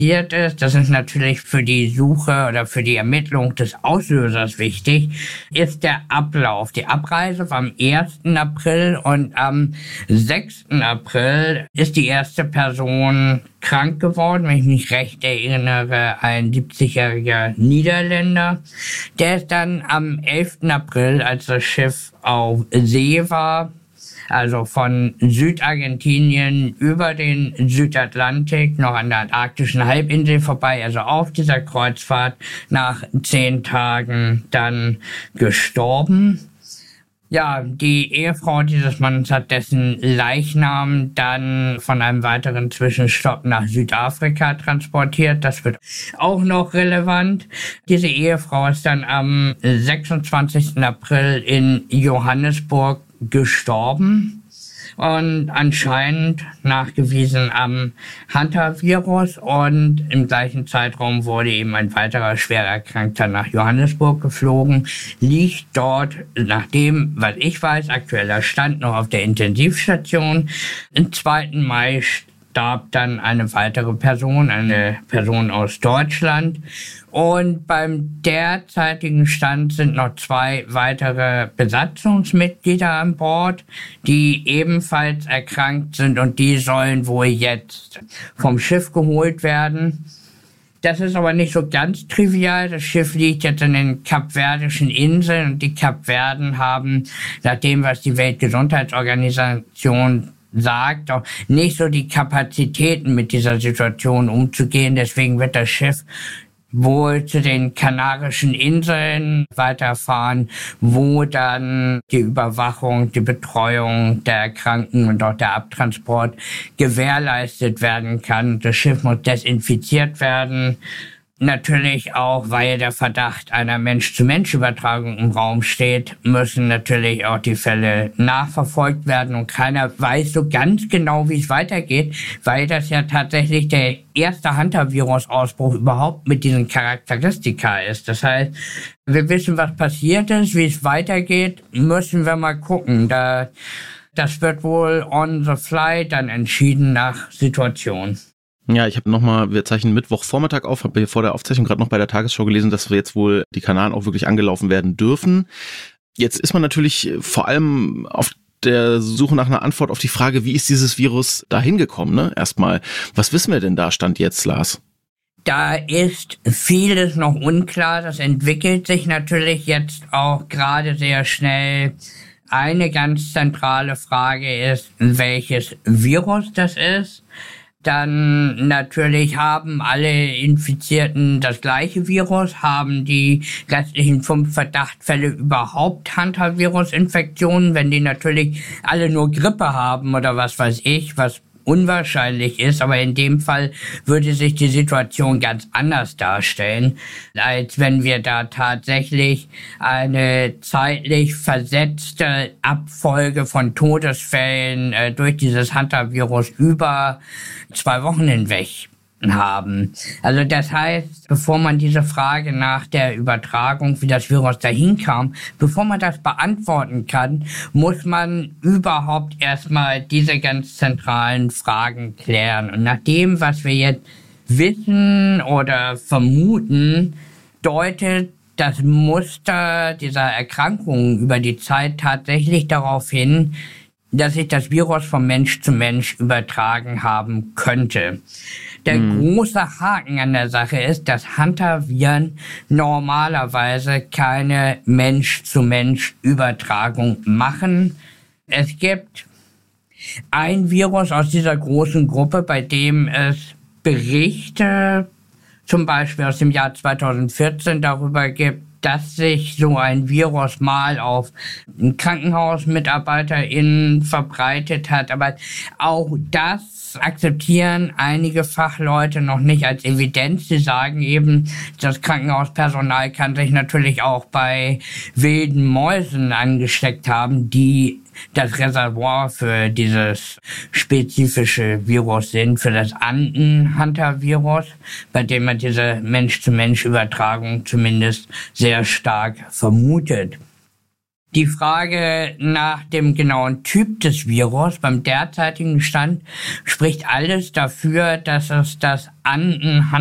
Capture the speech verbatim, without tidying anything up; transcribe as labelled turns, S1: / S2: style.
S1: passiert ist, das ist natürlich für die Suche oder für die Ermittlung des Auslösers wichtig, ist der Ablauf. Die Abreise war am ersten April und am sechsten April ist die erste Person krank geworden, wenn ich mich recht erinnere, ein siebzigjähriger Niederländer. Der ist dann am elften April, als das Schiff auf See war, also von Südargentinien über den Südatlantik noch an der antarktischen Halbinsel vorbei, also auf dieser Kreuzfahrt nach zehn Tagen dann gestorben. Ja, die Ehefrau dieses Mannes hat dessen Leichnam dann von einem weiteren Zwischenstopp nach Südafrika transportiert. Das wird auch noch relevant. Diese Ehefrau ist dann am sechsundzwanzigsten April in Johannesburg gestorben und anscheinend nachgewiesen am Hantavirus, und im gleichen Zeitraum wurde eben ein weiterer schwer Erkrankter nach Johannesburg geflogen, liegt dort, nach dem, was ich weiß, aktueller Stand, noch auf der Intensivstation. Am zweiten Mai starb dann eine weitere Person, eine Person aus Deutschland. Und beim derzeitigen Stand sind noch zwei weitere Besatzungsmitglieder an Bord, die ebenfalls erkrankt sind, und die sollen wohl jetzt vom Schiff geholt werden. Das ist aber nicht so ganz trivial. Das Schiff liegt jetzt in den Kapverdischen Inseln, und die Kapverden haben, nach dem, was die Weltgesundheitsorganisation sagt, auch nicht so die Kapazitäten, mit dieser Situation umzugehen. Deswegen wird das Schiff wohl zu den Kanarischen Inseln weiterfahren, wo dann die Überwachung, die Betreuung der Erkrankten und auch der Abtransport gewährleistet werden kann. Das Schiff muss desinfiziert werden. Natürlich auch, weil der Verdacht einer Mensch-zu-Mensch-Übertragung im Raum steht, müssen natürlich auch die Fälle nachverfolgt werden, und keiner weiß so ganz genau, wie es weitergeht, weil das ja tatsächlich der erste Hantavirus-Ausbruch überhaupt mit diesen Charakteristika ist. Das heißt, wir wissen, was passiert ist, wie es weitergeht, müssen wir mal gucken. Da, das wird wohl on the fly dann entschieden nach Situation.
S2: Ja, ich habe nochmal, wir zeichnen Mittwochvormittag auf, habe hier vor der Aufzeichnung gerade noch bei der Tagesschau gelesen, dass wir jetzt wohl die Kanaren auch wirklich angelaufen werden dürfen. Jetzt ist man natürlich vor allem auf der Suche nach einer Antwort auf die Frage, wie ist dieses Virus da hingekommen, ne? Erstmal, was wissen wir denn da Stand jetzt, Lars?
S1: Da ist vieles noch unklar. Das entwickelt sich natürlich jetzt auch gerade sehr schnell. Eine ganz zentrale Frage ist, welches Virus das ist. Dann natürlich haben alle Infizierten das gleiche Virus, haben die restlichen fünf Verdachtsfälle überhaupt Hantavirus-Infektionen, wenn die natürlich alle nur Grippe haben oder was weiß ich, was unwahrscheinlich ist, aber in dem Fall würde sich die Situation ganz anders darstellen, als wenn wir da tatsächlich eine zeitlich versetzte Abfolge von Todesfällen äh, durch dieses Hantavirus über zwei Wochen hinweg haben. Also das heißt, bevor man diese Frage nach der Übertragung, wie das Virus dahin kam, bevor man das beantworten kann, muss man überhaupt erstmal diese ganz zentralen Fragen klären. Und nach dem, was wir jetzt wissen oder vermuten, deutet das Muster dieser Erkrankungen über die Zeit tatsächlich darauf hin, dass sich das Virus von Mensch zu Mensch übertragen haben könnte. Der hm. große Haken an der Sache ist, dass Hantaviren normalerweise keine Mensch-zu-Mensch-Übertragung machen. Es gibt ein Virus aus dieser großen Gruppe, bei dem es Berichte, zum Beispiel aus dem Jahr zweitausendvierzehn, darüber gibt, dass sich so ein Virus mal auf KrankenhausmitarbeiterInnen verbreitet hat. Aber auch das akzeptieren einige Fachleute noch nicht als Evidenz. Sie sagen eben, das Krankenhauspersonal kann sich natürlich auch bei wilden Mäusen angesteckt haben, die das Reservoir für dieses spezifische Virus sind, für das Anden-Hantavirus, bei dem man diese Mensch-zu-Mensch-Übertragung zumindest sehr stark vermutet. Die Frage nach dem genauen Typ des Virus beim derzeitigen Stand spricht alles dafür, dass es das Anden